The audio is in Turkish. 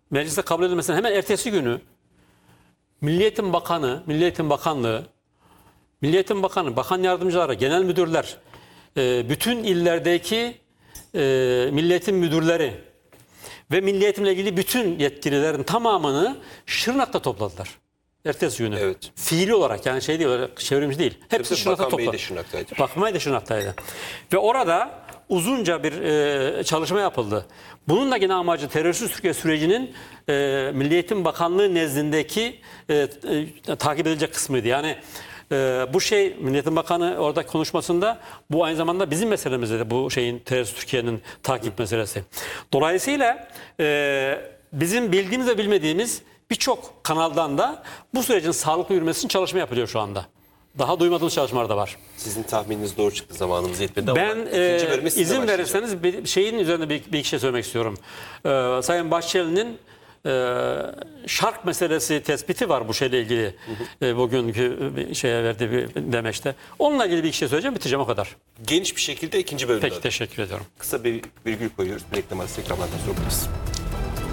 mecliste kabul edilmesinden hemen ertesi günü Milli Eğitim Bakanı, Milli Eğitim Bakanlığı, Milli Eğitim Bakanı, bakan yardımcıları, genel müdürler, bütün illerdeki Milli Eğitim müdürleri ve Milli Eğitimle ilgili bütün yetkililerin tamamını Şırnak'ta topladılar. Ertesi günü. Evet. Fiili olarak, yani şey değil, çevrimiçi değil. Hepsi Şırnak'ta Bakan Bey topladı. de Şırnak'taydı. Bakan Bey de Şırnak'taydı. Ve orada uzunca bir çalışma yapıldı. Bunun da yine amacı terörsüz Türkiye sürecinin Milli Eğitim Bakanlığı nezdindeki takip edilecek kısmıydı. Yani bu şey, Milli Eğitim Bakanı orada konuşmasında bu aynı zamanda bizim meselemizde de, bu şeyin, terörsüz Türkiye'nin takip meselesi. Dolayısıyla bizim bildiğimiz ve bilmediğimiz birçok kanaldan da bu sürecin sağlıklı yürümesi için çalışma yapılıyor şu anda. Daha duymadığımız çalışmalar da var. Sizin tahmininiz doğru çıktı, zamanımız yetmedi ama Ben ikinci bölüme sizinle izin başlayacağım. verirseniz bir şeyin üzerinde bir iki şey söylemek istiyorum. Sayın Bahçeli'nin şark meselesi tespiti var bu şeyle ilgili. Bugünkü bir şeye verdiği bir demeçte. Onunla ilgili bir iki şey söyleyeceğim, bitireceğim, o kadar. Geniş bir şekilde ikinci bölümde. Peki, teşekkür ediyorum. Kısa bir virgül koyuyoruz. Bir reklam arası, reklamlardan sonra buradayız.